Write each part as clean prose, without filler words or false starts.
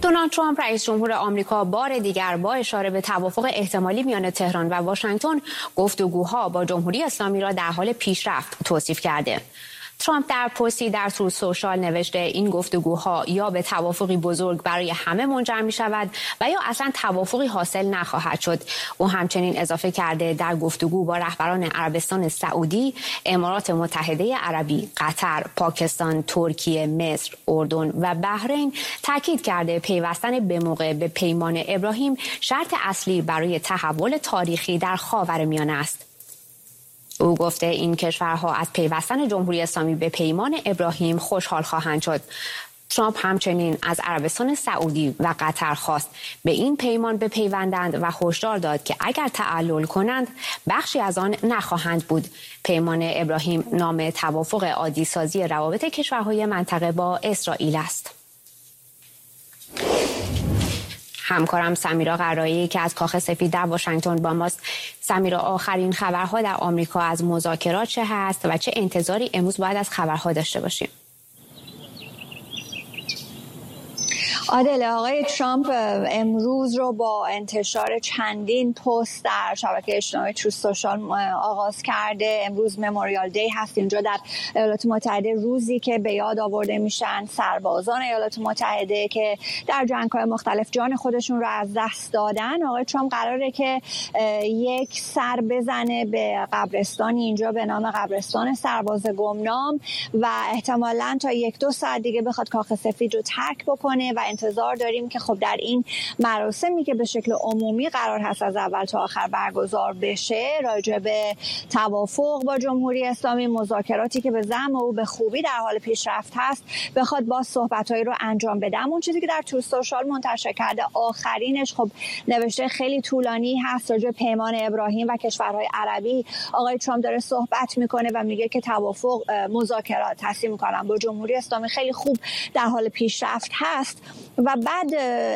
دونالد ترامپ رئیس جمهور آمریکا بار دیگر با اشاره به توافق احتمالی میان تهران و واشنگتن گفتگوها با جمهوری اسلامی را در حال پیشرفت توصیف کرده. ترامپ در پستی در تروث سوشال نوشته این گفتگوها یا به توافقی بزرگ برای همه منجر می شود و یا اصلا توافقی حاصل نخواهد شد. او همچنین اضافه کرده در گفتگو با رهبران عربستان سعودی، امارات متحده عربی، قطر، پاکستان، ترکیه، مصر، اردن و بحرین تاکید کرده پیوستن به موقع به پیمان ابراهیم شرط اصلی برای تحول تاریخی در خاورمیانه است. او گفته این کشورها از پیوستن جمهوری اسلامی به پیمان ابراهیم خوشحال خواهند شد. ترامپ همچنین از عربستان سعودی و قطر خواست به این پیمان بپیوندند و هشدار داد که اگر تعلل کنند بخشی از آن نخواهند بود. پیمان ابراهیم نام توافق عادی سازی روابط کشورهای منطقه با اسرائیل است. همکارم سمیرا قرایی که از کاخ سفید در واشنگتن با ماست. سمیرا، آخرین خبرها در آمریکا از مذاکرات چه هست و چه انتظاری امروز باید از خبرها داشته باشیم؟ عادل، آقای ترامپ امروز رو با انتشار چندین پست در شبکه اجتماعی تروث سوشال آغاز کرده. امروز مموریال دی هست اینجا در ایالات متحده، روزی که به یاد آورده میشن سربازان ایالات متحده که در جنگ‌های مختلف جان خودشون رو از دست دادن. آقای ترامپ قراره که یک سر بزنه به قبرستانی اینجا به نام قبرستان سرباز گمنام و احتمالاً تا 1-2 ساعت دیگه بخواد کاخ سفید رو ترک بکنه و انتظار داریم که خب در این مراسمی که به شکل عمومی قرار هست از اول تا آخر برگزار بشه راجع به توافق با جمهوری اسلامی، مذاکراتی که به زعم او به خوبی در حال پیشرفت هست، بخواد با صحبت‌هایی رو انجام بده. اون چیزی که در تروث سوشال منتشر کرده آخرینش خب نوشته خیلی طولانی هست راجع به پیمان ابراهیم و کشورهای عربی. آقای ترامپ داره صحبت میکنه و میگه که توافق، مذاکرات تصمیم میکنن با جمهوری اسلامی خیلی خوب در حال پیشرفت هست و بعد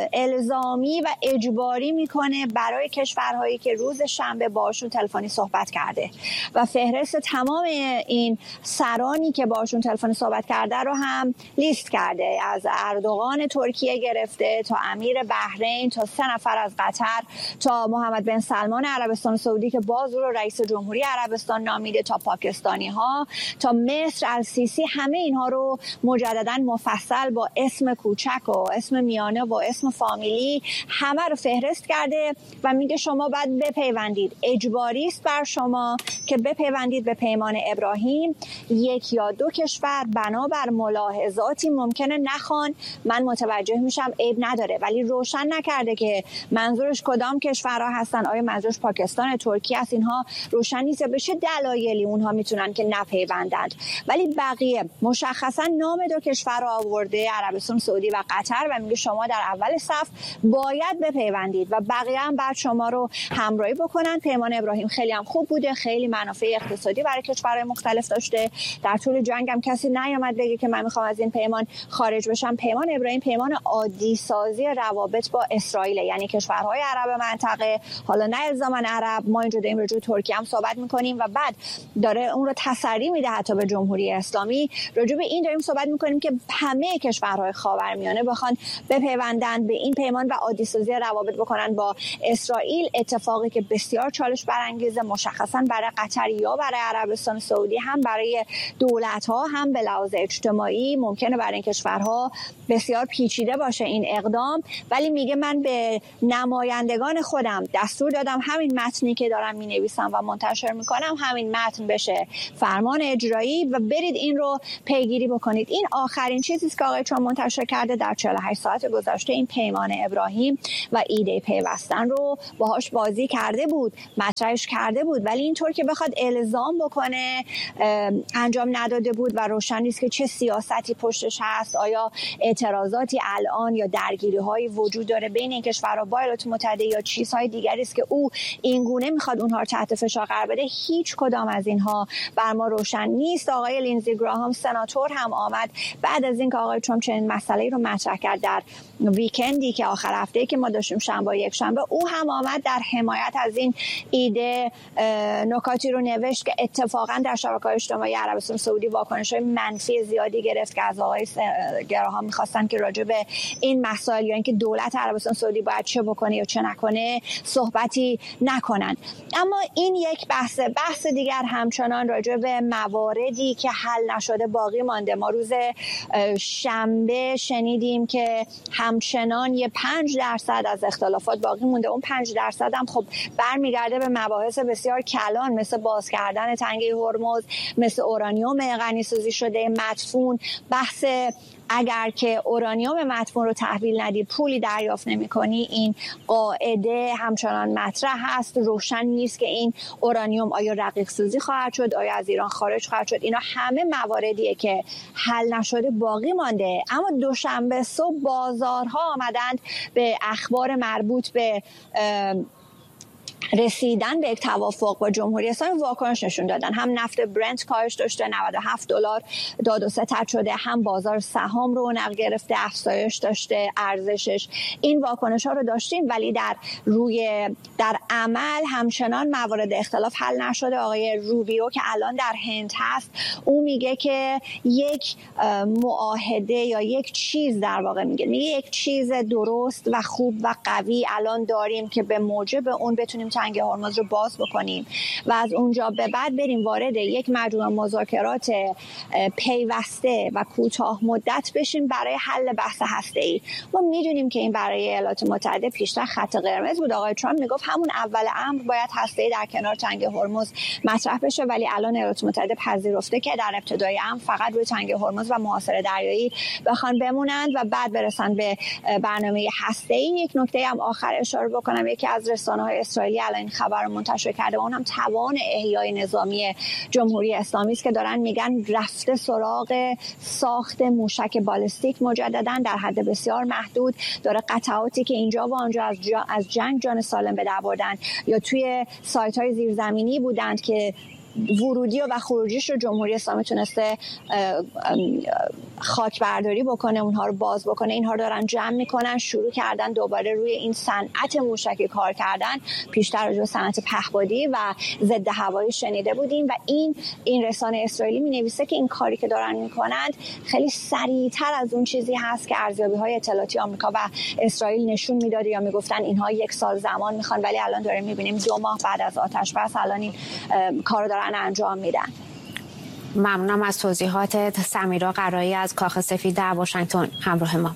الزامی و اجباری میکنه برای کشورهایی که روز شنبه باشون تلفنی صحبت کرده و فهرست تمام این سرانی که باشون تلفنی صحبت کرده رو هم لیست کرده، از اردوغان ترکیه گرفته تا امیر بحرین تا 3 نفر از قطر تا محمد بن سلمان عربستان سعودی که باز رو رئیس جمهوری عربستان نامیده تا پاکستانی ها تا مصر السیسی، همه اینها رو مجددا مفصل با اسم کوچک و اسم میانه و اسم فامیلی همه رو فهرست کرده و میگه شما باید بپیوندید، اجباری است بر شما که بپیوندید به پیمان ابراهیم. 1 یا 2 کشور بنابر ملاحظاتی ممکنه نخوان، من متوجه میشم، عیب نداره، ولی روشن نکرده که منظورش کدام کشورها هستن. آیا منظورش پاکستان، ترکیه است؟ اینها روشن نیست. به چه دلایلی اونها میتونن که نپیوندند، ولی بقیه مشخصا نام 2 کشور رو آورده، عربستان سعودی و قطر، و میگه شما در اول صف باید بپیوندید و بقیه هم بعد شما رو همراهی بکنن. پیمان ابراهیم خیلی هم خوب بوده، خیلی منافع اقتصادی برای کشورهای مختلف داشته. در طول جنگ هم کسی نیامد بگه که من میخوام از این پیمان خارج بشم. پیمان ابراهیم پیمان عادی سازی روابط با اسرائیل، یعنی کشورهای عرب منطقه، حالا نه الزاما عرب، ما اینجا داریم راجع به ترکیه هم صحبت میکنیم و بعد داره اون رو تسری میده حتی به جمهوری اسلامی. راجع به این داریم صحبت میکنیم که همه کشورهای خاورمیانه بخوان بپیوندن به این پیمان و عادی سازی روابط بکنن با اسرائیل. اتفاقی که بسیار چالش برانگیزه، مشخصا برای قطر یا برای عربستان سعودی، هم برای دولت‌ها هم به لحاظ اجتماعی ممکنه برای این کشورها بسیار پیچیده باشه این اقدام. ولی میگه من به نمایندگان خودم دستور دادم همین متنی که دارم مینویسم و منتشر میکنم همین متن بشه فرمان اجرایی و برید این رو پیگیری بکنید. این آخرین چیزی است که آقای ترامپ منتشر کرده در 48 ساعت گذشته. این پیمان ابراهیم و ایده پیوستن رو باهاش بازی کرده بود، مطرحش کرده بود، ولی اینطور که بخواد الزام بکنه انجام نداده بود و روشن نیست که چه سیاستی پشتش هست. آیا اعتراضاتی الان یا درگیری‌هایی وجود داره بین این کشورها با ایالات متحده یا چیزهای دیگری است که او این گونه میخواد اونها رو تحت فشار قرار بده؟ هیچ کدام از اینها بر ما روشن نیست. آقای لینزی گراهام سناتور هم آمد بعد از اینکه آقای ترامپ چنین مسئله‌ای رو مطرح کرد در ویکندی که آخر هفته که ما داشتیم شنبه و یک شنبه، او هم آمد در حمایت از این ایده نکاتی رو نوشت که اتفاقا در شبکه‌های اجتماعی عربستان سعودی واکنش‌های منفی زیادی گرفت که از آقای گراهام می‌خواستن که راجع به این مسائل یا اینکه دولت عربستان سعودی باید چه بکنه یا چه نکنه صحبتی نکنن. اما این یک بحث دیگر همچنان راجع به مواردی که حل نشده باقی مانده. ما روز شنبه شنیدیم که همچنان یه 5% از اختلافات باقی مونده. اون 5% هم خب برمیگرده به مباحث بسیار کلان مثل باز کردن تنگه هرمز، مثل اورانیوم غنی‌سازی شده مدفون. بحث اگر که اورانیوم مدفون رو تحویل ندی پولی دریافت نمی‌کنی، این قاعده همچنان مطرح هست. روشن نیست که این اورانیوم آیا رقیق سازی خواهد شد، آیا از ایران خارج خواهد شد. اینا همه مواردیه که حل نشده باقی مانده. اما دوشنبه صبح بازارها آمدند به اخبار مربوط به رسیدن به یک توافق با جمهوری اسلامی واکنش نشون دادن. هم نفت برنت کاهش داشته، $97 داد و ستد شده، هم بازار سهام رونق گرفته، افزایش داشته ارزشش. این واکنش ها رو داشتیم، ولی در عمل همچنان موارد اختلاف حل نشده. آقای روبیو که الان در هند هست، او میگه که یک معاهده یا یک چیز، در واقع میگه یک چیز درست و خوب و قوی الان داریم که به موجب اون بتونیم تنگ هرمز رو باز بکنیم و از اونجا به بعد بریم وارد یک مجموعه مذاکرات پیوسته و کوتاه مدت بشیم برای حل بحث هسته‌ای. ما میدونیم که این برای ایالات متحده پیشتر خط قرمز بود. آقای ترامپ میگفت همون اول امر باید هسته‌ای در کنار تنگ هرمز مطرح بشه، ولی الان ایالات متحده پذیرفته که در ابتدای امر فقط روی تنگ هرمز و محاصره دریایی بخوان بمونند و بعد برسن به برنامه هسته‌ای. یک نکته هم آخر اشاره بکنم، یکی از رسانه‌های اسرائیلی این خبر رو منتشر کرده و اون هم توان احیای نظامی جمهوری اسلامی است که دارن میگن رفته سراغ ساخت موشک بالستیک مجددا در حد بسیار محدود، داره قطعاتی که اینجا و آنجا از جنگ جان سالم به در بردن یا توی سایت‌های زیرزمینی بودند که ورودی و خروجیش رو جمهوری اسلامی تونسته خاک برداری بکنه، اونها رو باز بکنه. اینها رو دارن جمع میکنن، شروع کردن دوباره روی این صنعت موشکی کار کردن. پیشتر راجع به صنعت پهپادی و ضد هوایی شنیده بودیم و این رسانه اسرائیلی مینویسه که این کاری که دارن میکنند خیلی سریعتر از اون چیزی هست که ارزیابی‌های اطلاعاتی آمریکا و اسرائیل نشون میداده یا میگفتن اینها 1 سال زمان میخوان، ولی الان داریم میبینیم 2 ماه بعد از آتش‌بس الان این کارو دارن انجام میدن. ممنونم از توضیحات سمیرا قرایی از کاخ سفید در واشنگتن همراه ما.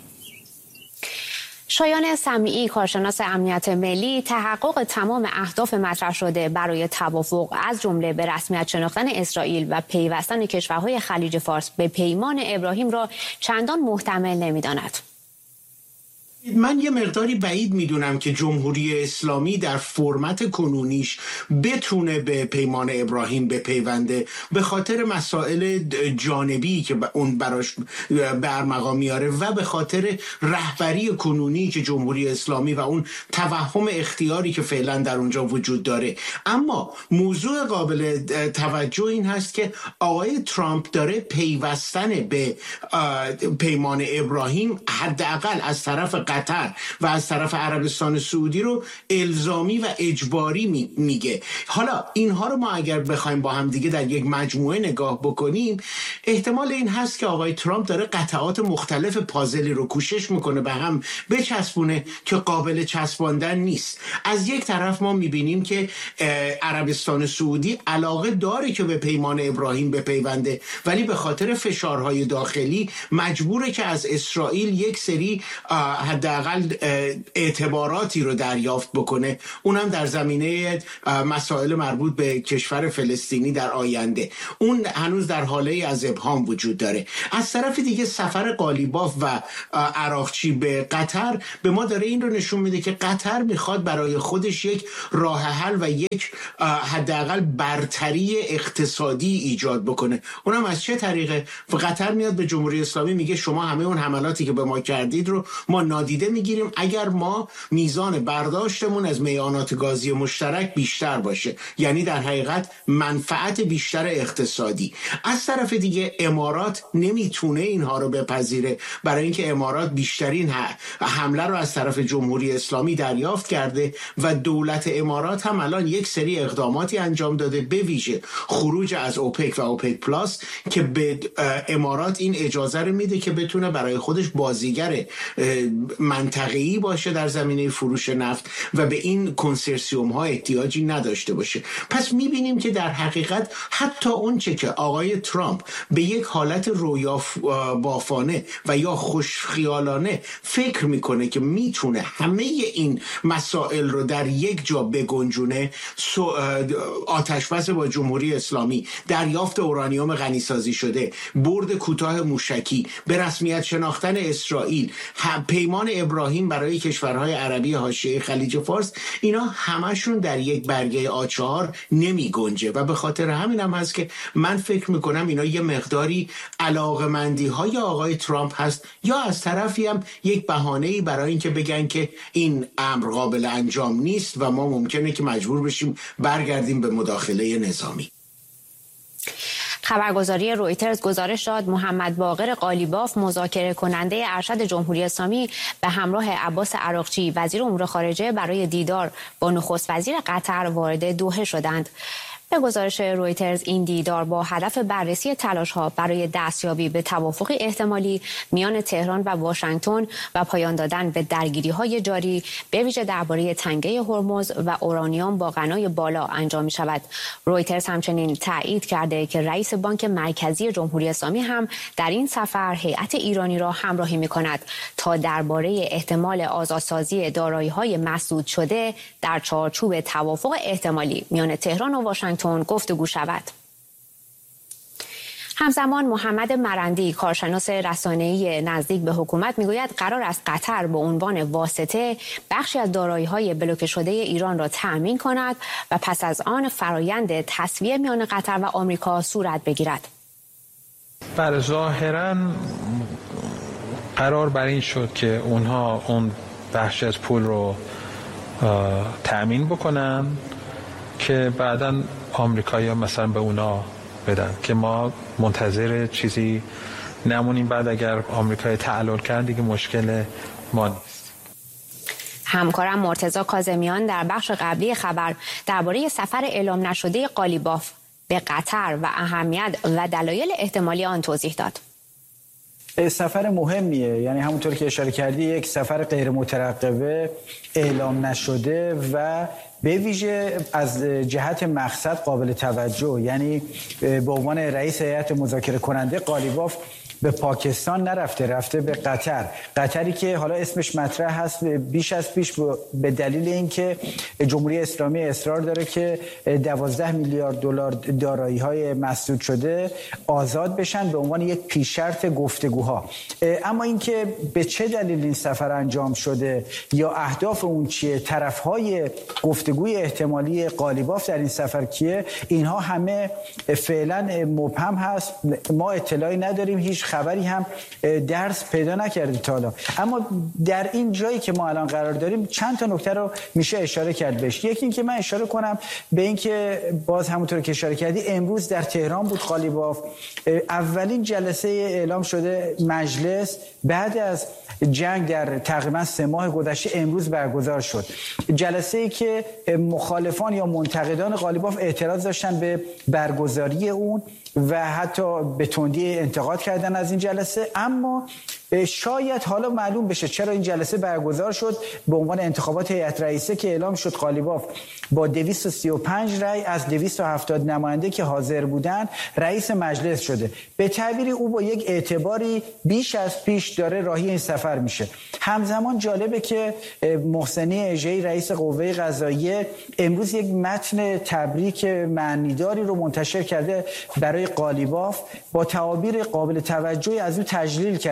شایان سمیعی، کارشناس امنیت ملی، تحقق تمام اهداف مطرح شده برای توافق از جمله به رسمیت شناختن اسرائیل و پیوستن کشورهای خلیج فارس به پیمان ابراهیم را چندان محتمل نمی‌داند. من یه مقداری بعید میدونم که جمهوری اسلامی در فرمت کنونیش بتونه به پیمان ابراهیم بپیونده، به خاطر مسائل جانبی که اون براش برمقام میاره و به خاطر رهبری کنونی که جمهوری اسلامی و اون توهم اختیاری که فعلا در اونجا وجود داره. اما موضوع قابل توجه این هست که آقای ترامپ داره پیوستن به پیمان ابراهیم حداقل از طرف قطر و از طرف عربستان سعودی رو الزامی و اجباری میگه. حالا اینها رو ما اگر بخوایم با هم دیگه در یک مجموعه نگاه بکنیم، احتمال این هست که آقای ترامپ داره قطعات مختلف پازلی رو کوشش میکنه به هم بچسبونه که قابل چسباندن نیست. از یک طرف ما میبینیم که عربستان سعودی علاقه داره که به پیمان ابراهیم بپیونده، ولی به خاطر فشارهای داخلی مجبوره که از اسرائیل یک سری حداقل اعتباراتی رو دریافت بکنه، اونم در زمینه مسائل مربوط به کشور فلسطینی در آینده. اون هنوز در حاله از ابهام وجود داره. از طرف دیگه سفر قالیباف و عراقچی به قطر به ما داره این رو نشون میده که قطر میخواد برای خودش یک راه حل و یک حداقل برتری اقتصادی ایجاد بکنه. اونم از چه طریقه؟ قطر میاد به جمهوری اسلامی میگه شما همه اون حملاتی که به ما کردید رو ما نادیده میگیریم اگر ما میزان برداشتمون از میانات گازی مشترک بیشتر باشه، یعنی در حقیقت منفعت بیشتر اقتصادی. از طرف دیگه امارات نمیتونه اینها رو بپذیره، برای اینکه امارات بیشترین حمله رو از طرف جمهوری اسلامی دریافت کرده و دولت امارات هم الان یک سری اقداماتی انجام داده، به ویژه خروج از اوپک و اوپک پلاس که به امارات این اجازه رو میده که بتونه برای خودش بازیگر منطقه‌ای باشه در زمینه فروش نفت و به این کنسرسیوم ها احتیاجی نداشته باشه. پس میبینیم که در حقیقت حتی اون چه که آقای ترامپ به یک حالت رویا بافانه و یا خوشخیالانه فکر میکنه که میتونه همه این مسائل رو در یک جا بگنجونه، آتشبس با جمهوری اسلامی، دریافت اورانیوم غنیسازی شده، برد کوتاه موشکی، به رسمیت شناختن اسرائیل، پیمان ابراهیم برای کشورهای عربی حاشیه خلیج فارس، اینا همشون در یک برگه آچار نمی گنجه و به خاطر همین هم هست که من فکر میکنم اینا یه مقداری علاقمندی های آقای ترامپ هست یا از طرفی هم یک بهانه‌ای برای اینکه بگن که این امر قابل انجام نیست و ما ممکنه که مجبور بشیم برگردیم به مداخله نظامی. خبرگزاری رویترز گزارش داد محمد باقر قالیباف مذاکره کننده ارشد جمهوری اسلامی به همراه عباس عراقچی وزیر امور خارجه برای دیدار با نخست وزیر قطر وارد دوحه شدند. به گزارش رویترز این دیدار با هدف بررسی تلاش‌ها برای دستیابی به توافق احتمالی میان تهران و واشنگتن و پایان دادن به درگیری‌های جاری به ویژه درباره تنگه هرمز و اورانیوم با غنای بالا انجام می‌شود. رویترز همچنین تایید کرده که رئیس بانک مرکزی جمهوری اسلامی هم در این سفر هیئت ایرانی را همراهی می‌کند تا درباره احتمال آزادسازی دارایی‌های مسدود شده در چارچوب توافق احتمالی میان تهران و واشنگتن گفتگو شود. همزمان محمد مرندی کارشناس رسانه‌ای نزدیک به حکومت میگوید قرار است قطر به عنوان واسطه بخشی از دارایی‌های بلوکه شده ایران را تأمین کند و پس از آن فرایند تسویه میان قطر و آمریکا صورت بگیرد. بر ظاهراً قرار بر این شد که اونها اون بخشی از پول رو تأمین بکنن که بعداً آمریکایی‌ها مثلا به اونا بدن، که ما منتظر چیزی نمونیم بعد اگر آمریکا تعلل کرد دیگه مشکل ما نیست. همکارم مرتضی کاظمیان در بخش قبلی خبر درباره سفر اعلام نشده قالیباف به قطر و اهمیت و دلایل احتمالی آن توضیح داد. سفر مهمیه، یعنی همونطور که اشاره کردی یک سفر غیر مترقبه اعلام نشده و به ویژه از جهت مقصد قابل توجه، یعنی به عنوان رئیس هیئت مذاکره کننده قالیباف به پاکستان نرفته، رفته به قطری که حالا اسمش مطرح هست بیش از پیش به دلیل اینکه جمهوری اسلامی اصرار داره که 12 میلیارد دلار دارایی‌های مسدود شده آزاد بشن به عنوان یک پیش‌شرط گفتگوها. اما اینکه به چه دلیل این سفر انجام شده یا اهداف اون چیه، طرف‌های گفتگوی احتمالی قالیباف در این سفر کیه، اینها همه فعلا مبهم هست. ما اطلاعی نداریم، هیچ خبری هم درس پیدا نکرده تا حالا. اما در این جایی که ما الان قرار داریم چند تا نکته رو میشه اشاره کرد بهش. یکی این که من اشاره کنم به این که باز همونطور که اشاره کردی امروز در تهران بود قالیباف. اولین جلسه اعلام شده مجلس بعد از جنگ در تقریبا 3 ماه گذشته امروز برگزار شد. جلسه‌ای که مخالفان یا منتقدان قالیباف اعتراض داشتن به برگزاری اون و حتی به تندی انتقاد کردن از این جلسه، اما شاید حالا معلوم بشه چرا این جلسه برگزار شد. به عنوان انتخابات هیئت رئیسه که اعلام شد قالیباف با 235 رأی از 270 نماینده که حاضر بودن رئیس مجلس شده. به تعبیری او با یک اعتباری بیش از پیش داره راهی این سفر میشه. همزمان جالبه که محسنی اژه‌ای رئیس قوه قضاییه امروز یک متن تبریک معنیداری رو منتشر کرده برای قالیباف با تعابیر قابل توجهی از او تجلیل کرده.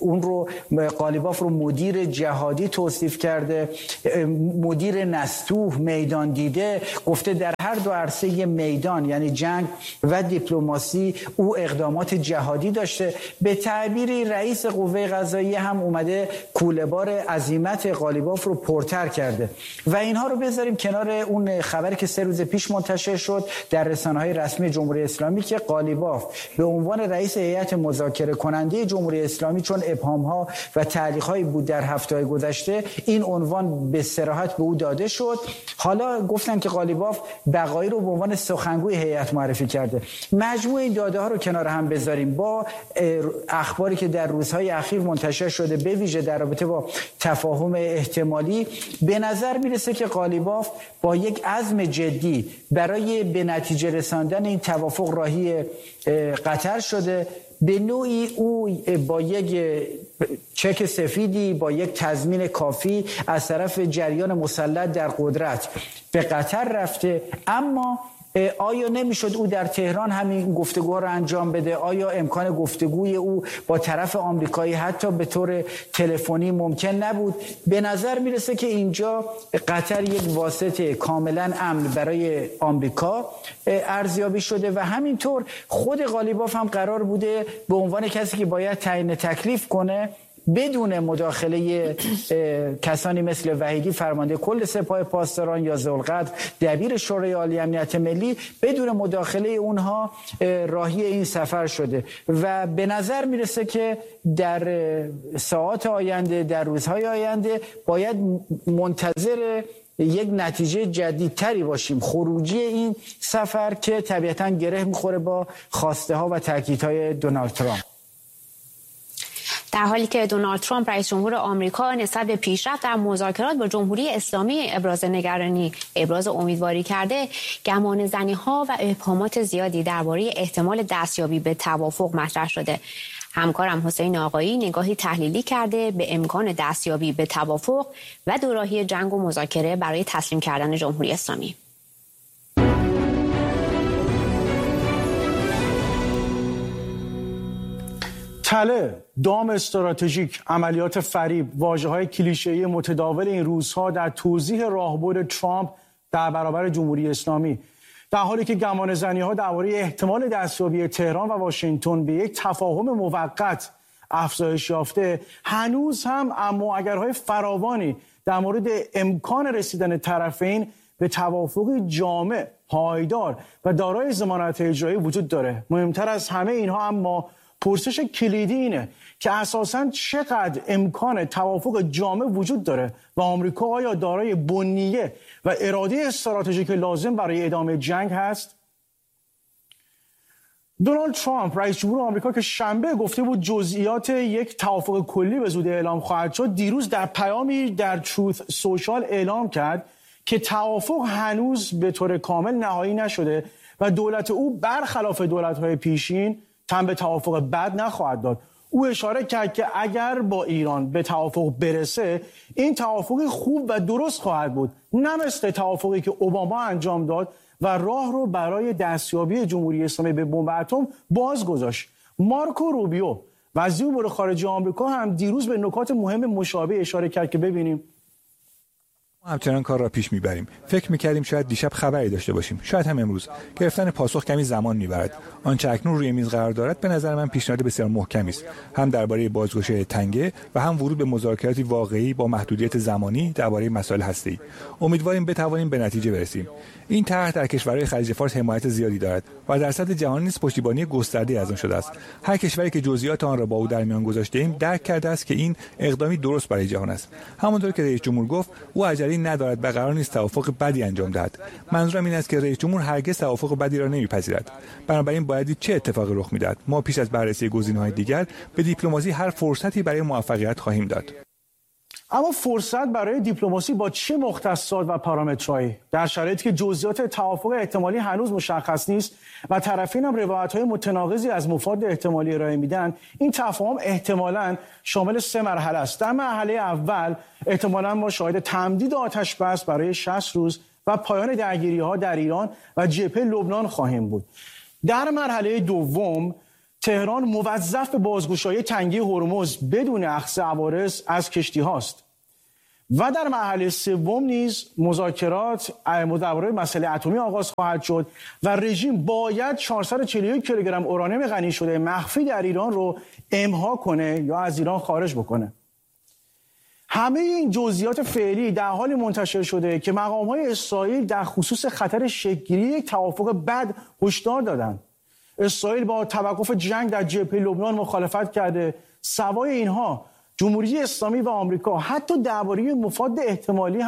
اون رو قالیباف رو مدیر جهادی توصیف کرده، مدیر نستوه، میدان دیده. گفته در هر دو عرصه میدان یعنی جنگ و دیپلماسی او اقدامات جهادی داشته. به تعبیری رئیس قوه قضاییه هم اومده کوله‌بار عزیمت قالیباف رو پرتر کرده. و اینها رو بذاریم کنار اون خبری که 3 روز پیش منتشر شد در رسانه‌های رسمی جمهوری اسلامی که قالیباف به عنوان رئیس هیئت مذاکره کننده جمهوری اسلامی، چون ابهام‌ها و تعلیق‌هایی بود در هفته‌های گذشته، این عنوان به صراحت به او داده شد. حالا گفتن که قالیباف بقایی رو به عنوان سخنگوی هیئت معرفی کرده. مجموع این داده‌ها رو کنار هم بذاریم با اخباری که در روزهای اخیر منتشر شده به ویژه در رابطه با تفاهم احتمالی، به نظر میرسه که قالیباف با یک عزم جدی برای به نتیجه رساندن این توافق راهی قطر شده. به نوعی او با یک چک سفیدی، با یک تضمین کافی از طرف جریان مسلط در قدرت به قطر رفته. اما آیا نمیشد او در تهران همین گفتگوها رو انجام بده؟ آیا امکان گفتگوی او با طرف آمریکایی حتی به طور تلفنی ممکن نبود؟ به نظر میرسه که اینجا قطر یک واسطه کاملا امن برای آمریکا ارزیابی شده و همینطور خود قالیباف هم قرار بوده به عنوان کسی که باید تعیین تکلیف کنه بدون مداخله کسانی مثل وحیدی فرمانده کل سپاه پاسداران یا ذوالقدر دبیر شورای عالی امنیت ملی، بدون مداخله اونها راهی این سفر شده و به نظر میرسه که در ساعات آینده، در روزهای آینده باید منتظر یک نتیجه جدیدتری باشیم، خروجی این سفر که طبیعتاً گره میخوره با خواسته ها و تاکیدهای دونالد ترامپ. در حالی که دونالد ترامپ رئیس جمهور آمریکا نسبت به پیشرفت در مذاکرات با جمهوری اسلامی ابراز امیدواری کرده، گمان زنی‌ها و ابهامات زیادی درباره احتمال دستیابی به توافق مطرح شده. همکارم حسین آقایی نگاهی تحلیلی کرده به امکان دستیابی به توافق و دوراهی جنگ و مذاکره برای تسلیم کردن جمهوری اسلامی. تله، دام استراتژیک، عملیات فریب، واژه‌های کلیشه‌ای متداول این روزها در توضیح راهبرد ترامپ در برابر جمهوری اسلامی، در حالی که گمانه‌زنی‌ها درباره احتمال دستیابی تهران و واشنگتن به یک تفاهم موقت افزایش یافته، هنوز هم اما اگرهای فراوانی در مورد امکان رسیدن طرفین به توافقی جامع، پایدار و دارای ضمانت اجرایی وجود داره. مهمتر از همه اینها اما پرسش کلیدی اینه که اساساً چقدر امکان توافق جامع وجود داره و آمریکا آیا دارای بنیه و اراده استراتژیک لازم برای ادامه جنگ هست؟ دونالد ترامپ رئیس جمهور آمریکا که شنبه گفته بود جزئیات یک توافق کلی به زودی اعلام خواهد شد، دیروز در پیامی در تروث سوشال اعلام کرد که توافق هنوز به طور کامل نهایی نشده و دولت او برخلاف دولت‌های پیشین تن به توافق بد نخواهد داد. او اشاره کرد که اگر با ایران به توافق برسه، این توافقی خوب و درست خواهد بود، نه مثل توافقی که اوباما انجام داد و راه رو برای دستیابی جمهوری اسلامی به بمب اتم باز گذاشت. مارکو روبیو وزیر امور خارجه آمریکا هم دیروز به نکات مهم مشابه اشاره کرد که ببینیم. ما همچنان کار را پیش میبریم. فکر میکردیم شاید دیشب خبری داشته باشیم، شاید هم امروز. گرفتن پاسخ کمی زمان میبرد. آنچه اکنون روی میز قرار دارد به نظر من پیشنهاد بسیار محکمی است، هم درباره بازگشایی تنگه و هم ورود به مذاکراتی واقعی با محدودیت زمانی درباره مسائل هسته‌ای. امیدواریم بتوانیم به نتیجه برسیم. این طرح در کشورهای خلیج فارس حمایت زیادی دارد و در سطح جهانی نیز پشتیبانی گسترده از آن شده است. هر کشوری که جزئیات آن را با او در میان گذاشته‌ایم درک کرده است که این اقدامی درست برای جهان است. همانطور که رئیس جمهور گفت، او عجله ندارد و قرار نیست توافق بدی انجام دهد. منظورم این است که رئیس جمهور هرگز توافق بدی را نمیپذیرد. بنابراین باید چه اتفاقی رخ می‌دهد. ما پیش از بررسی گزینه‌های دیگر به دیپلماسی هر فرصتی برای موفقیت خواهیم داد. اما فرصت برای دیپلماسی با چه مختصات و پارامترهایی؟ در شرایطی که جزئیات توافق احتمالی هنوز مشخص نیست و طرفین هم روایت‌های متناقضی از مفاد احتمالی ارائه میدن، این تفاهم احتمالاً شامل 3 مرحله است. در مرحله اول احتمالاً ما شاهد تمدید آتش بس برای 60 روز و پایان درگیری‌ها در ایران و جبهه لبنان خواهیم بود. در مرحله دوم تهران موظف به بازگشایی تنگه هرمز بدون اخذ عوارض از کشتی هاست. و در مرحله سوم نیز مذاکرات درباره مسئله اتمی آغاز خواهد شد و رژیم باید 441 کیلوگرم اورانیوم غنی شده مخفی در ایران رو امضا کنه یا از ایران خارج بکنه. همه این جزئیات فعلی در حال منتشر شده که مقام‌های اسرائیل در خصوص خطر شکل‌گیری یک توافق بد هشدار دادند. اسرائیل با توقف جنگ در جبهه لبنان مخالفت کرده. سوای اینها جمهوری اسلامی و آمریکا حتی درباره مفاد احتمالی